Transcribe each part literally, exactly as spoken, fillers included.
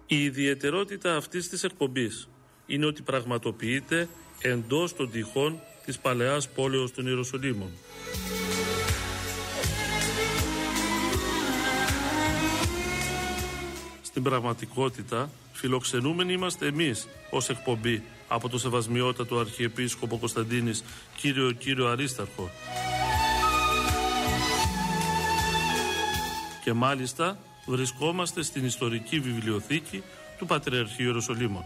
Η ιδιαιτερότητα αυτής της εκπομπής είναι ότι πραγματοποιείται εντός των τυχών της παλαιάς πόλεως των Ιεροσολύμων. Στην πραγματικότητα, φιλοξενούμενοι είμαστε εμείς ως εκπομπή από το Σεβασμιότατο Αρχιεπίσκοπο Κωνσταντίνης κύριο κύριο Αρίσταρχο. Και μάλιστα βρισκόμαστε στην ιστορική βιβλιοθήκη του Πατριαρχείου Ιεροσολύμων.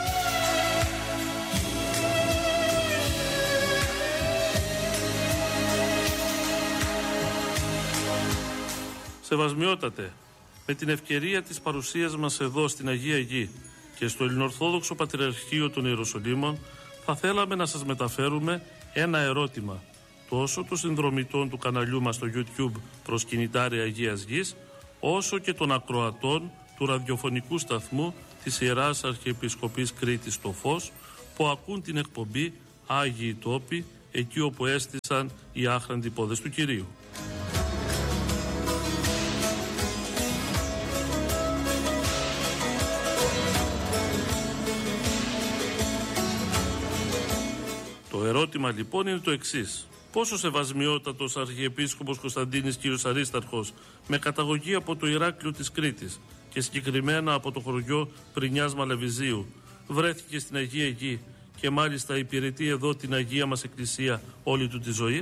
Σεβασμιότατε, με την ευκαιρία της παρουσίας μας εδώ στην Αγία Γη και στο Ελληνοορθόδοξο Πατριαρχείο των Ιεροσολύμων, θα θέλαμε να σας μεταφέρουμε ένα ερώτημα τόσο των συνδρομητών του καναλιού μας στο YouTube Προσκυνητάρια Αγίας Γης, όσο και των ακροατών του ραδιοφωνικού σταθμού της Ιεράς Αρχιεπισκοπής Κρήτης το Φως, που ακούν την εκπομπή Άγιοι Τόποι, εκεί όπου έστησαν οι άχραντοι πόδες του Κυρίου. Το ερώτημα λοιπόν είναι το εξής: πόσο σεβασμιότατος Αρχιεπίσκοπος Κωνσταντίνης κύριος Αρίσταρχος, με καταγωγή από το Ηράκλειο της Κρήτης και συγκεκριμένα από το χωριό Πρινιάς Μαλεβιζίου, βρέθηκε στην Αγία Γη και μάλιστα υπηρετεί εδώ την Αγία μας Εκκλησία όλη του τη ζωή?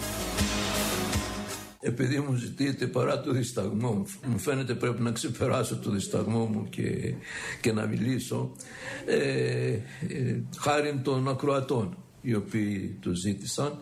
Επειδή μου ζητείτε παρά το δισταγμό μου, μου φαίνεται πρέπει να ξεπεράσω το δισταγμό μου και, και να μιλήσω, ε, ε, χάριν των ακροατών οι οποίοι το ζήτησαν,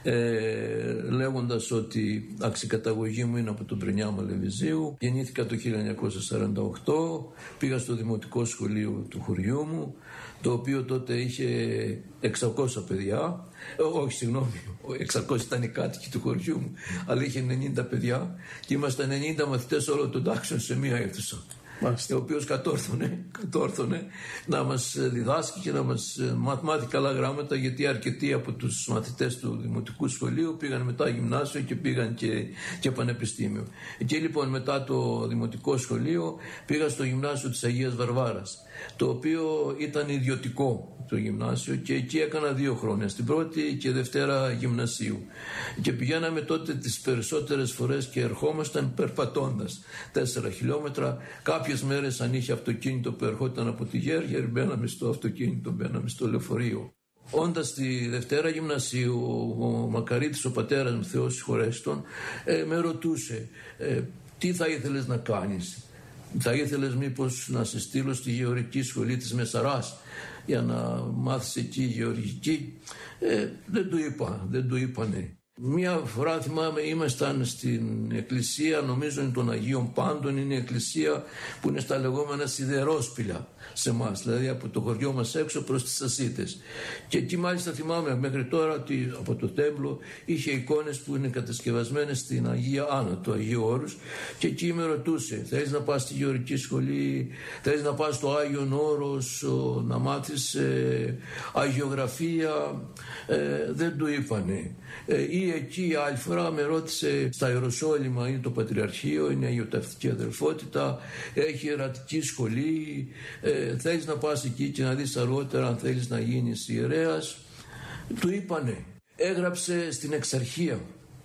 ε, λέγοντας ότι αξικαταγωγή μου είναι από τον Πρινιά Μαλεβιζίου. Γεννήθηκα το χίλια εννιακόσια σαράντα οκτώ, πήγα στο δημοτικό σχολείο του χωριού μου, το οποίο τότε είχε εξακόσια παιδιά, ε, όχι συγγνώμη, εξακόσια ήταν οι κάτοικοι του χωριού μου, αλλά είχε ενενήντα παιδιά και ήμασταν ενενήντα μαθητές όλων των τάξεων σε μία αίθουσα. Μάλιστα. Ο οποίος κατόρθωνε, κατόρθωνε να μας διδάσκει και να μας μάθει καλά γράμματα, γιατί αρκετοί από τους μαθητές του δημοτικού σχολείου πήγαν μετά γυμνάσιο και πήγαν και, και πανεπιστήμιο. Εκεί λοιπόν μετά το δημοτικό σχολείο πήγα στο γυμνάσιο της Αγίας Βαρβάρας, το οποίο ήταν ιδιωτικό το γυμνάσιο, και εκεί έκανα δύο χρόνια, στην πρώτη και δευτέρα γυμνασίου, και πηγαίναμε τότε τις περισσότερες φορές και ερχόμασταν περπατώντας τέσσερα χιλιόμετρα. Κάποιες μέρες αν είχε αυτοκίνητο που ερχόταν από τη Γέργερ, μπαίναμε στο αυτοκίνητο, μπαίναμε στο λεωφορείο. Όντας τη Δευτέρα Γυμνασίου, ο Μακαρίτης, ο πατέρας μου, Θεός συγχωρέσει τον, ε, με ρωτούσε ε, τι θα ήθελες να κάνεις. Θα ήθελες μήπως να σε στείλω στη γεωργική σχολή της Μεσαράς για να μάθεις εκεί γεωργική? Ε, δεν του είπα, δεν του είπα ναι. Μία φορά θυμάμαι ήμασταν στην εκκλησία, νομίζω είναι των Αγίων Πάντων, είναι η εκκλησία που είναι στα λεγόμενα σιδερόσπηλα σε εμάς, δηλαδή από το χωριό μας έξω προς τις Ασίτες. Και εκεί μάλιστα θυμάμαι μέχρι τώρα ότι από το τέμπλο είχε εικόνες που είναι κατασκευασμένες στην Αγία Άννα, το Αγίου Όρους, και εκεί με ρωτούσε, θέλεις να πας στη γεωργική σχολή, θέλεις να πας στο Άγιον Όρος, να μάθεις ε, αγιογραφία? Ε, δεν του είπανε. Ε, ή εκεί άλλη φορά με ρώτησε, στα Ιεροσόλυμα είναι το Πατριαρχείο, είναι η Αγιοταυτική Αδελφότητα, έχει ιερατική σχολή, ε, θέλεις να πας εκεί και να δεις αργότερα αν θέλεις να γίνεις ιερέας? Του είπανε. Έγραψε στην Εξαρχία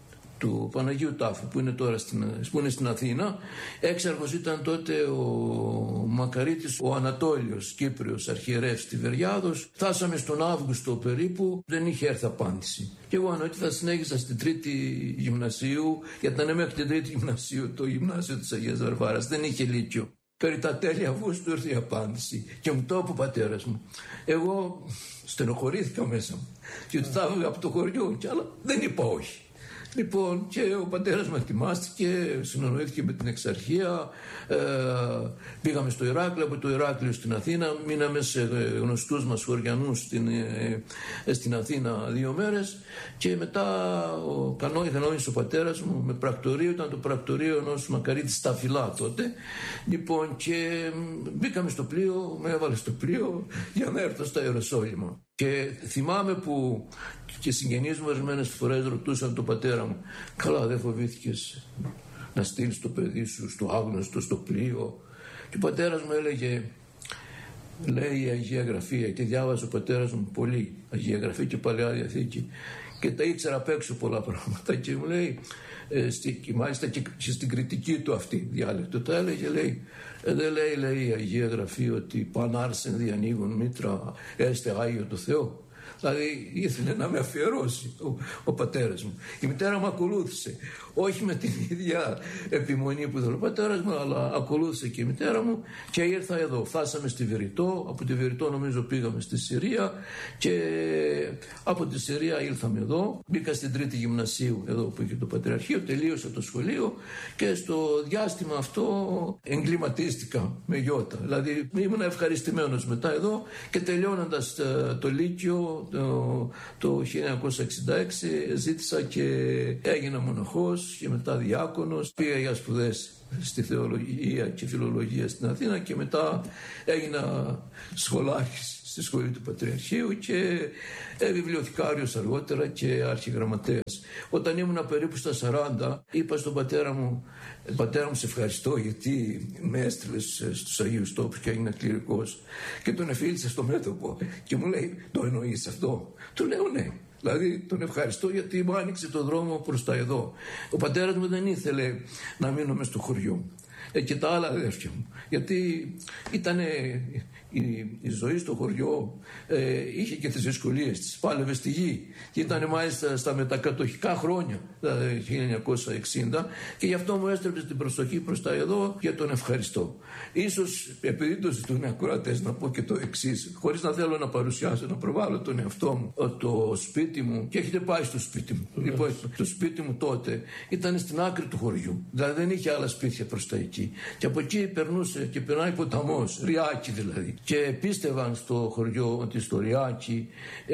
του Παναγίου Τάφου που είναι τώρα στην, που είναι στην Αθήνα. Έξαρχος ήταν τότε ο Μακαρίτης ο Ανατόλιος Κύπριος αρχιερεύς Τιβεριάδος. Φτάσαμε στον Αύγουστο περίπου, δεν είχε έρθει απάντηση. Και εγώ εννοείται θα συνέχισα στην τρίτη γυμνασίου, γιατί ήταν μέχρι την τρίτη γυμνασίου το γυμνάσιο της Αγίας Βαρβάρας, δεν είχε λύκειο. Περί τα τέλη Αυγούστου ήρθε η απάντηση και μου το είπε ο πατέρας μου. Εγώ στενοχωρήθηκα μέσα μου και ότι θα έβγα από το χωριό, και αλλά δεν είπα όχι. Λοιπόν, και ο πατέρας μου ετοιμάστηκε, συνονοήθηκε με την Εξαρχία, ε, πήγαμε στο Ηράκλειο, από το Ηράκλειο στην Αθήνα, μείναμε σε γνωστούς μας χωριανούς στην, ε, στην Αθήνα δύο μέρες, και μετά ο κανό, κανόνισε ο πατέρας μου με πρακτορείο, ήταν το πρακτορείο ενός Μακαρίτη στα Φυλά τότε. Λοιπόν, και μπήκαμε στο πλοίο, με έβαλε στο πλοίο για να έρθω στα Ιεροσόλυμα. Και θυμάμαι που και συγγενείς μου ορισμένες φορές ρωτούσαν τον πατέρα μου, καλά δεν φοβήθηκες να στείλεις το παιδί σου στο άγνωστο, στο πλοίο? Και ο πατέρας μου έλεγε, λέει η Αγία Γραφή, γιατί διάβασε ο πατέρας μου πολύ Αγία Γραφή και Παλαιά Διαθήκη και τα ήξερα απ' έξω πολλά πράγματα, και μου λέει, ε, στη, και μάλιστα και, και στην κριτική του αυτή διάλεκτο τα έλεγε, λέει, ε, δεν λέει, λέει η Αγία Γραφή ότι πανάρσεν διανοίγουν μήτρα έστε Άγιο το Θεό. Δηλαδή ήθελε να με αφιερώσει ο, ο πατέρας μου. Η μητέρα μου ακολούθησε, όχι με την ίδια επιμονή που ήθελε ο πατέρας μου, αλλά ακολούθησε και η μητέρα μου και ήρθα εδώ. Φτάσαμε στη Βηρητό, από τη Βηρητό νομίζω πήγαμε στη Συρία και από τη Συρία ήλθαμε εδώ. Μπήκα στην Τρίτη Γυμνασίου, εδώ που είχε το Πατριαρχείο, τελείωσα το σχολείο και στο διάστημα αυτό εγκληματίστηκα με γιώτα. Δηλαδή ήμουν ευχαριστημένος μετά εδώ και τελειώνοντας το Λύκειο το, το χίλια εννιακόσια εξήντα έξι ζήτησα και έγινα μοναχός και μετά διάκονος. Πήγα για σπουδές στη θεολογία και φιλολογία στην Αθήνα και μετά έγινα σχολάρχης στη σχολή του Πατριαρχείου και ε, βιβλιοθηκάριος αργότερα και αρχιγραμματέας. Όταν ήμουν περίπου στα σαράντα είπα στον πατέρα μου, πατέρα μου σε ευχαριστώ γιατί με έστειλες στους Αγίους Τόπους και έγινα κληρικός, και τον εφίλησα στο μέτωπο και μου λέει, το εννοείς αυτό? Του λέω ναι. Δηλαδή τον ευχαριστώ γιατί μου άνοιξε το δρόμο προς τα εδώ. Ο πατέρας μου δεν ήθελε να μείνω μες στο χωριό ε, και τα άλλα αδέρφια μου, γιατί ήταν η, η ζωή στο χωριό ε, είχε και τις δυσκολίες της, πάλευε στη γη και ήταν μάλιστα στα μετακατοχικά χρόνια, δηλαδή χίλια εννιακόσια εξήντα, και γι' αυτό μου έστρεψε την προσοχή προς τα εδώ και τον ευχαριστώ. Ίσως επειδή το ζητούν οι ακροατές να πω και το εξής, χωρίς να θέλω να παρουσιάσω, να προβάλλω τον εαυτό μου, το σπίτι μου, και έχετε πάει στο σπίτι μου, mm. λοιπόν, το σπίτι μου τότε ήταν στην άκρη του χωριού, δηλαδή δεν είχε άλλα σπίτια προς τα εκεί, και από εκεί περνούσε και περνάει ποταμός, Ριάκι δηλαδή, και πίστευαν στο χωριό ότι στο Ριάκι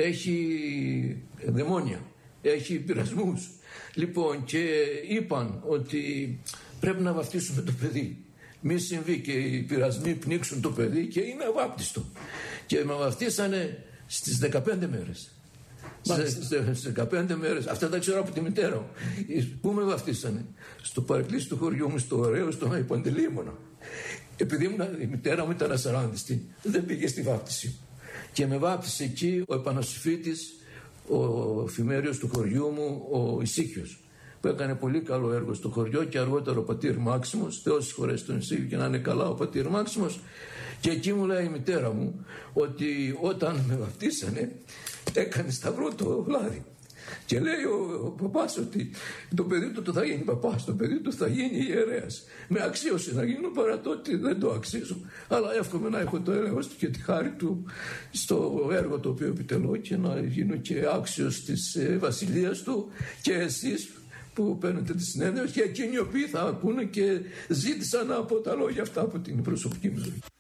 έχει δαιμόνια, έχει πειρασμούς. Λοιπόν, και είπαν ότι πρέπει να βαφτίσουμε το παιδί, μη συμβεί και οι πειρασμοί πνίξουν το παιδί και είναι αβάπτιστο. Και με βαφτίσανε στις δεκαπέντε μέρες. Στις δεκαπέντε μέρες, αυτά τα ξέρω από τη μητέρα μου. Πού με βαφτίσανε? Στο παρεκκλήσι του χωριού μου, στο ωραίο, στον Άγιο Παντελεήμονα. Επειδή ήμουν, η μητέρα μου ήταν ασαράντιστη, δεν πήγε στη βάπτιση. Και με βάπτισε εκεί ο επανασυφίτης, ο εφημέριος του χωριού μου, ο Ησύχιος, που έκανε πολύ καλό έργο στο χωριό, και αργότερα ο πατήρ Μάξιμος, Θεός συγχωρέσει τον Ησύχιο και να είναι καλά ο πατήρ Μάξιμος. Και εκεί μου λέει η μητέρα μου ότι όταν με βαπτίσανε έκανε σταυρό το λάδι. Και λέει ο, ο παπάς ότι το παιδί του το θα γίνει παπάς, το παιδί του θα γίνει ιερέας. Με αξίωσε να γίνω, παρά το ότι δεν το αξίζω. Αλλά εύχομαι να έχω το έλεος του και τη χάρη του στο έργο το οποίο επιτελώ και να γίνω και άξιος της ε, βασιλείας του, και εσείς που παίρνετε τη συνέντευξη και εκείνοι οι οποίοι θα ακούνε και ζήτησαν από τα λόγια αυτά από την προσωπική μου ζωή.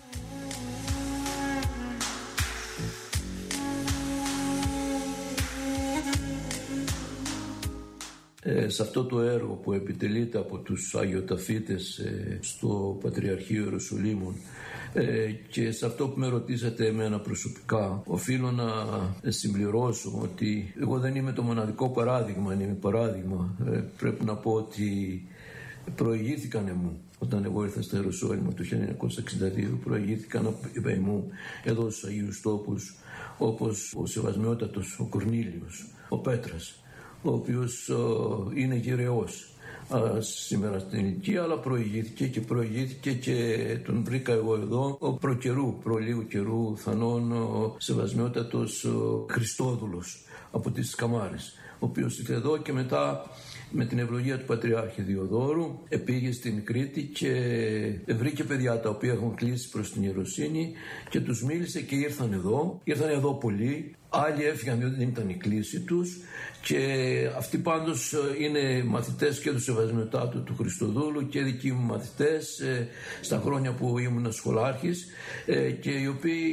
Ε, σε αυτό το έργο που επιτελείται από τους Αγιοταφίτες ε, στο Πατριαρχείο Ιεροσολύμων ε, και σε αυτό που με ρωτήσατε εμένα προσωπικά, οφείλω να συμπληρώσω ότι εγώ δεν είμαι το μοναδικό παράδειγμα, αν είμαι παράδειγμα. Ε, πρέπει να πω ότι προηγήθηκαν μου όταν εγώ ήρθα στο Ιεροσόλυμα το χίλια εννιακόσια εξήντα δύο, προηγήθηκαν από μου εδώ στους Αγίους Τόπους, όπως ο Σεβασμιότατος ο Κορνήλιος, ο Πέτρας, ο οποίος ο, είναι γυρεός α, σήμερα στην ηλικία, αλλά προηγήθηκε και προηγήθηκε και τον βρήκα εγώ εδώ ο προκαιρού, προ λίγου καιρού θανών, ο Σεβασμιότατος ο Χριστόδουλος από τις Καμάρες, ο οποίος ήρθε εδώ και μετά με την ευλογία του Πατριάρχη Διοδόρου επήγε στην Κρήτη και βρήκε παιδιά τα οποία έχουν κλείσει προς την ιεροσύνη και τους μίλησε και ήρθαν εδώ. Ήρθαν εδώ πολλοί, άλλοι έφυγαν διότι δεν ήταν η κλίση τους, και αυτοί πάντως είναι μαθητές και του Σεβασμιωτάτου του Χριστοδούλου και δικοί μου μαθητές στα χρόνια που ήμουν σχολάρχης, και οι οποίοι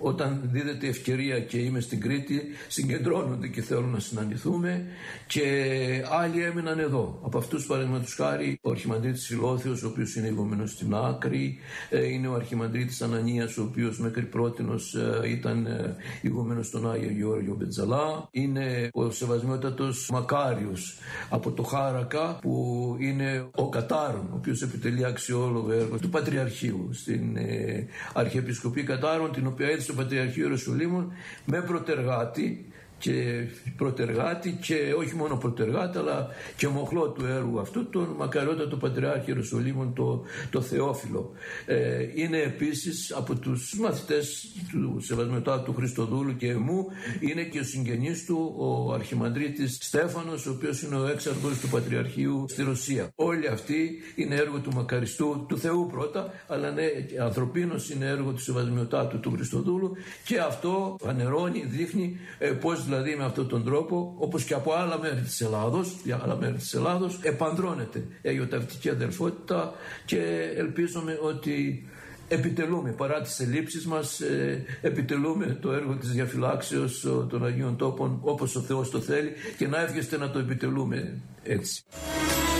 όταν δίδεται ευκαιρία και είμαι στην Κρήτη, συγκεντρώνονται και θέλουν να συναντηθούμε, και άλλοι έμειναν εδώ. Από αυτούς, παραδείγματος χάρη, ο Αρχιμανδρίτης Φιλόθεος, ο οποίος είναι ηγούμενος στην Άκρη, είναι ο Αρχιμανδρίτης Ανανίας, ο οποίος μέχρι πρότινος ήταν ηγούμενος στον Άγιο Γεώργιο Μπετζαλά, είναι ο Σεβασμιότατος Μακάριος από το Χάρακα, που είναι ο Κατάρων, ο οποίος επιτελεί αξιόλογο έργο του Πατριαρχείου στην ε, Αρχιεπισκοπή Κατάρων, την οποία έδειξε το Πατριαρχείο Ιεροσολύμων με προτεργάτη και προτεργάτη και όχι μόνο προτεργάτη, αλλά και μοχλό του έργου αυτού, τον μακαριότατο Πατριάρχη Ιεροσολύμων, το, το Θεόφιλο. Ε, είναι επίσης από τους μαθητές του Σεβασμιωτάτου Χριστοδούλου και εμού, είναι και ο συγγενής του, ο Αρχιμανδρίτης Στέφανος, ο οποίος είναι ο έξαρχος του Πατριαρχείου στη Ρωσία. Όλοι αυτοί είναι έργο του μακαριστού, του Θεού πρώτα, αλλά ναι, ανθρωπίνος είναι έργο του Σεβασμιωτάτου του Χριστοδούλου, και αυτό φανερώνει, δείχνει ε, πώς δηλαδή με αυτόν τον τρόπο, όπως και από άλλα μέρη της Ελλάδος, για άλλα μέρη της Ελλάδος, επανδρώνεται η αγιοταυτική αδελφότητα, και ελπίζουμε ότι επιτελούμε, παρά τις ελλείψεις μας, ε, επιτελούμε το έργο της διαφυλάξεως των Αγίων Τόπων όπως ο Θεός το θέλει, και να εύχεστε να το επιτελούμε έτσι.